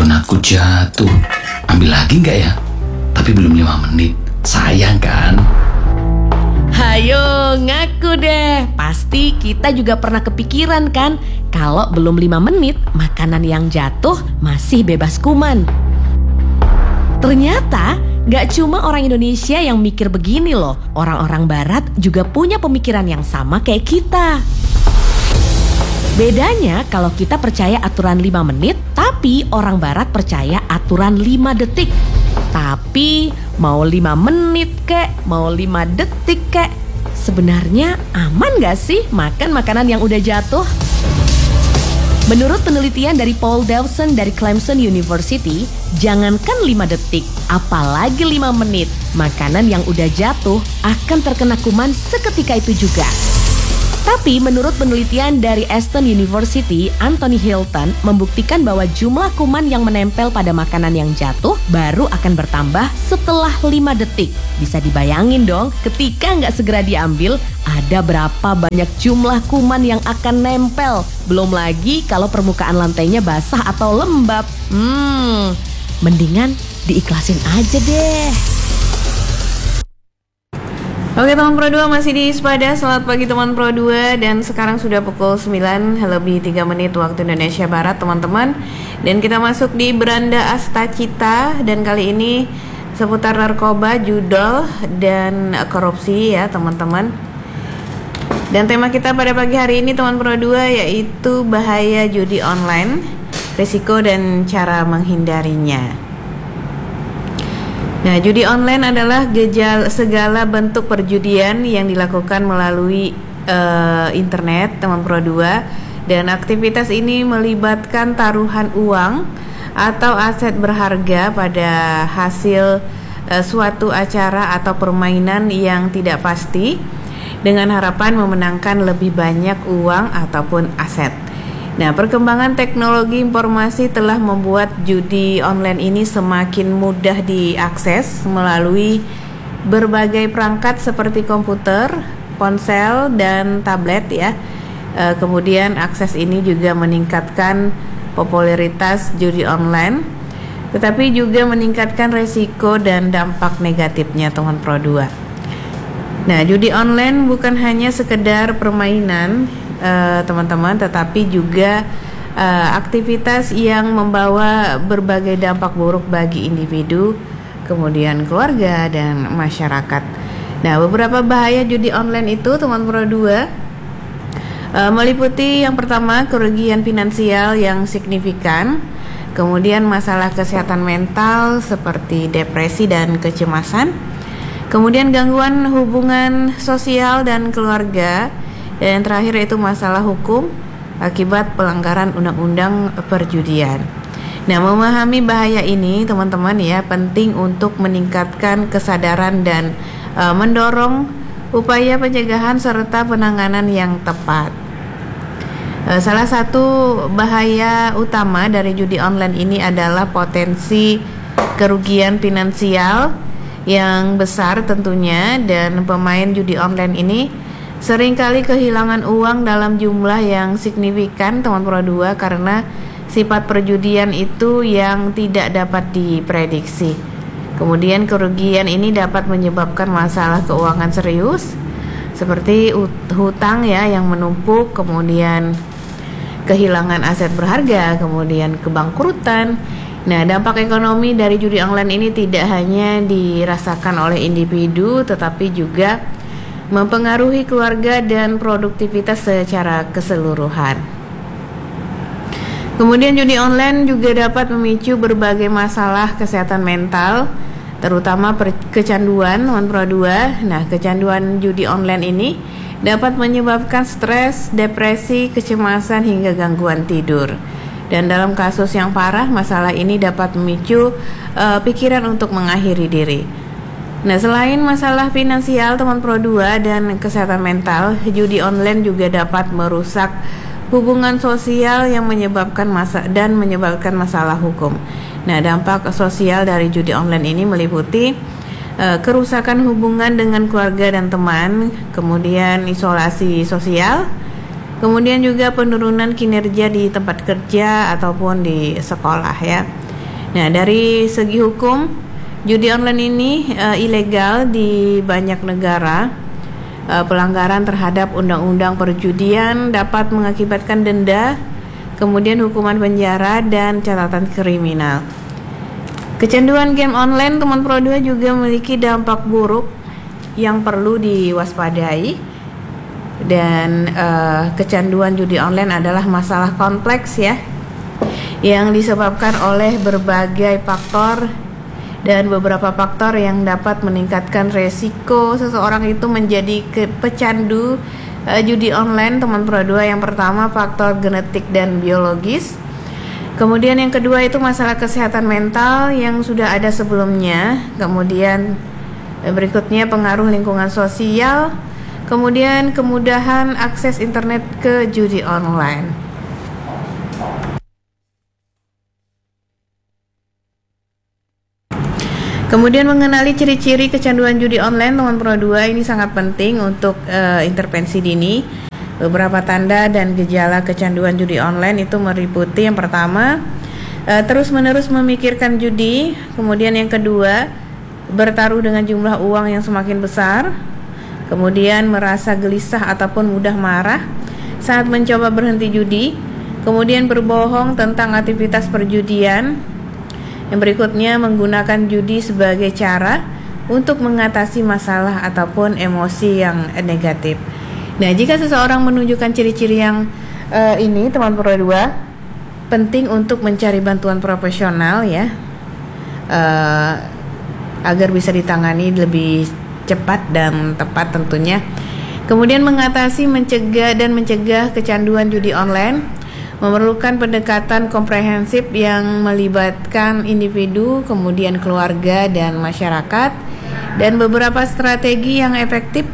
Akun aku jatuh. Ambil lagi nggak ya? Tapi belum 5 menit. Sayang kan? Hayo ngaku deh. Pasti kita juga pernah kepikiran kan, kalau belum 5 menit makanan yang jatuh masih bebas kuman. Ternyata gak cuma orang Indonesia yang mikir begini loh. Orang-orang barat juga punya pemikiran yang sama kayak kita. Bedanya kalau kita percaya aturan 5 menit, tapi orang barat percaya aturan 5 detik. Tapi mau 5 menit kek, mau 5 detik kek, sebenarnya aman gak sih makan makanan yang udah jatuh? Menurut penelitian dari Paul Dawson dari Clemson University, jangankan 5 detik, apalagi 5 menit, makanan yang udah jatuh akan terkena kuman seketika itu juga. Tapi menurut penelitian dari Aston University, Anthony Hilton membuktikan bahwa jumlah kuman yang menempel pada makanan yang jatuh baru akan bertambah setelah 5 detik. Bisa dibayangin dong, ketika nggak segera diambil, ada berapa banyak jumlah kuman yang akan nempel. Belum lagi kalau permukaan lantainya basah atau lembab. Mendingan diikhlasin aja deh. Oke teman Pro 2, masih di Sepada. Selamat pagi teman Pro 2. Dan sekarang sudah pukul 9 lebih 3 menit waktu Indonesia Barat teman-teman. Dan kita masuk di Beranda Astacita. Dan kali ini seputar narkoba, judol, dan korupsi ya teman-teman. Dan tema kita pada pagi hari ini teman Pro 2 yaitu bahaya judi online, risiko dan cara menghindarinya. Nah, judi online adalah segala bentuk perjudian yang dilakukan melalui internet, teman Pro 2, dan aktivitas ini melibatkan taruhan uang atau aset berharga pada hasil suatu acara atau permainan yang tidak pasti dengan harapan memenangkan lebih banyak uang ataupun aset. Nah, perkembangan teknologi informasi telah membuat judi online ini semakin mudah diakses melalui berbagai perangkat seperti komputer, ponsel, dan tablet ya. Kemudian akses ini juga meningkatkan popularitas judi online, tetapi juga meningkatkan resiko dan dampak negatifnya teman Pro 2. Nah, judi online bukan hanya sekedar permainan teman-teman, tetapi juga aktivitas yang membawa berbagai dampak buruk bagi individu, kemudian keluarga dan masyarakat. Nah, beberapa bahaya judi online itu teman Pro 2 meliputi yang pertama kerugian finansial yang signifikan, kemudian masalah kesehatan mental seperti depresi dan kecemasan, kemudian gangguan hubungan sosial dan keluarga, dan yang terakhir itu masalah hukum akibat pelanggaran undang-undang perjudian. Nah, memahami bahaya ini teman-teman ya penting untuk meningkatkan kesadaran dan mendorong upaya pencegahan serta penanganan yang tepat. Salah satu bahaya utama dari judi online ini adalah potensi kerugian finansial yang besar tentunya, dan pemain judi online ini seringkali kehilangan uang dalam jumlah yang signifikan teman Pro 2 karena sifat perjudian itu yang tidak dapat diprediksi. Kemudian kerugian ini dapat menyebabkan masalah keuangan serius seperti hutang ya yang menumpuk, kemudian kehilangan aset berharga, kemudian kebangkrutan. Nah, dampak ekonomi dari judi online ini tidak hanya dirasakan oleh individu tetapi juga mempengaruhi keluarga dan produktivitas secara keseluruhan. Kemudian judi online juga dapat memicu berbagai masalah kesehatan mental, terutama kecanduan teman Pro 2. Nah, kecanduan judi online ini dapat menyebabkan stres, depresi, kecemasan hingga gangguan tidur. Dan dalam kasus yang parah, masalah ini dapat memicu pikiran untuk mengakhiri diri. Nah, selain masalah finansial teman Pro 2 dan kesehatan mental, judi online juga dapat merusak hubungan sosial yang menyebabkan masalah hukum. Nah, dampak sosial dari judi online ini meliputi kerusakan hubungan dengan keluarga dan teman, kemudian isolasi sosial, kemudian juga penurunan kinerja di tempat kerja ataupun di sekolah ya. Nah, dari segi hukum, judi online ini ilegal di banyak negara. Pelanggaran terhadap undang-undang perjudian dapat mengakibatkan denda, kemudian hukuman penjara dan catatan kriminal. Kecanduan game online teman Pro 2 juga memiliki dampak buruk yang perlu diwaspadai. Dan kecanduan judi online adalah masalah kompleks ya, yang disebabkan oleh berbagai faktor dan beberapa faktor yang dapat meningkatkan resiko seseorang itu menjadi pecandu judi online teman Pro 2. Yang pertama, faktor genetik dan biologis. Kemudian yang kedua itu masalah kesehatan mental yang sudah ada sebelumnya. Kemudian berikutnya pengaruh lingkungan sosial. Kemudian kemudahan akses internet ke judi online. Kemudian mengenali ciri-ciri kecanduan judi online teman Pro 2 ini sangat penting untuk intervensi dini. Beberapa tanda dan gejala kecanduan judi online itu meliputi yang pertama, terus-menerus memikirkan judi. Kemudian yang kedua, bertaruh dengan jumlah uang yang semakin besar. Kemudian merasa gelisah ataupun mudah marah saat mencoba berhenti judi. Kemudian berbohong tentang aktivitas perjudian. Yang berikutnya, menggunakan judi sebagai cara untuk mengatasi masalah ataupun emosi yang negatif. Nah, jika seseorang menunjukkan ciri-ciri yang ini teman Pro 2, penting untuk mencari bantuan profesional ya, agar bisa ditangani lebih cepat dan tepat tentunya. Kemudian mengatasi, mencegah kecanduan judi online memerlukan pendekatan komprehensif yang melibatkan individu, kemudian keluarga dan masyarakat, dan beberapa strategi yang efektif.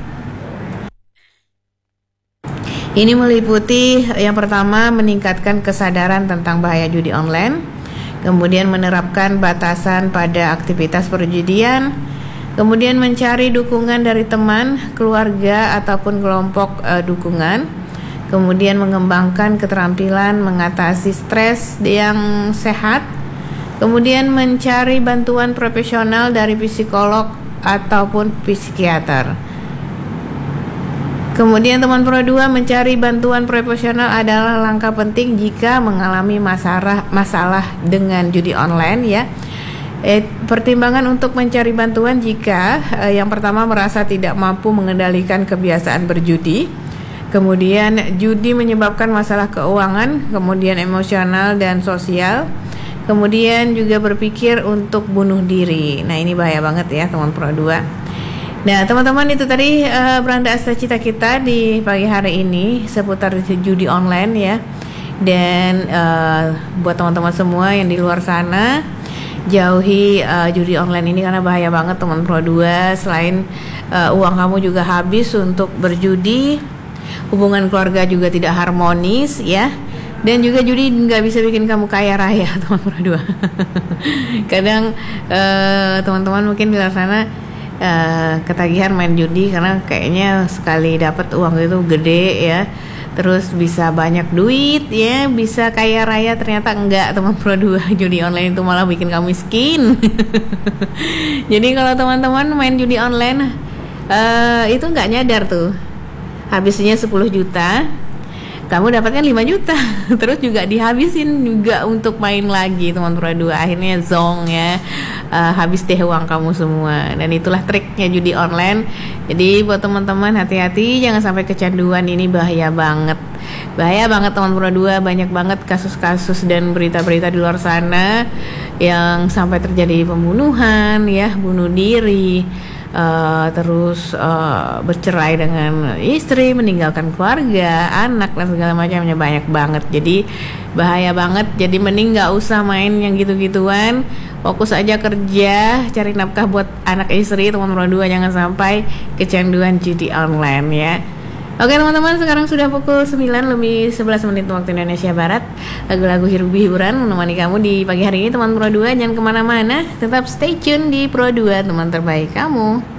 Ini meliputi yang pertama, meningkatkan kesadaran tentang bahaya judi online, kemudian menerapkan batasan pada aktivitas perjudian, kemudian mencari dukungan dari teman, keluarga ataupun kelompok dukungan. Kemudian mengembangkan keterampilan mengatasi stres yang sehat. Kemudian mencari bantuan profesional dari psikolog ataupun psikiater. Kemudian teman Pro 2, mencari bantuan profesional adalah langkah penting jika mengalami masalah dengan judi online ya. Pertimbangan untuk mencari bantuan jika yang pertama merasa tidak mampu mengendalikan kebiasaan berjudi. Kemudian judi menyebabkan masalah keuangan, kemudian emosional dan sosial. Kemudian juga berpikir untuk bunuh diri. Nah, ini bahaya banget ya teman Pro 2. Nah, teman-teman, itu tadi beranda cita kita di pagi hari ini seputar judi online ya. Dan buat teman-teman semua yang di luar sana, jauhi judi online ini karena bahaya banget teman Pro 2. Selain uang kamu juga habis untuk berjudi, hubungan keluarga juga tidak harmonis ya, dan juga judi nggak bisa bikin kamu kaya raya teman Pro 2. Kadang teman-teman mungkin di luar sana ketagihan main judi karena kayaknya sekali dapat uang itu gede ya, terus bisa banyak duit ya, bisa kaya raya. Ternyata enggak teman Pro 2, judi online itu malah bikin kamu miskin. Jadi kalau teman-teman main judi online itu nggak nyadar tuh, habisnya 10 juta, kamu dapatkan 5 juta. Terus juga dihabisin juga untuk main lagi teman Pro 2. Akhirnya zong ya, habis deh uang kamu semua. Dan itulah triknya judi online. Jadi buat teman-teman, hati-hati, jangan sampai kecanduan. Ini bahaya banget. Bahaya banget teman Pro 2. Banyak banget kasus-kasus dan berita-berita di luar sana yang sampai terjadi pembunuhan ya, bunuh diri, terus bercerai dengan istri, meninggalkan keluarga, anak dan segala macamnya, banyak banget. Jadi bahaya banget. Jadi mending gak usah main yang gitu-gituan, fokus aja kerja, cari nafkah buat anak istri teman Pro 2. Jangan sampai kecanduan judi online ya. Oke teman-teman, sekarang sudah pukul 9 lebih 11 menit waktu Indonesia Barat. Lagu-lagu hiburan menemani kamu di pagi hari ini teman Pro 2. Jangan kemana-mana, tetap stay tune di Pro 2, teman terbaik kamu.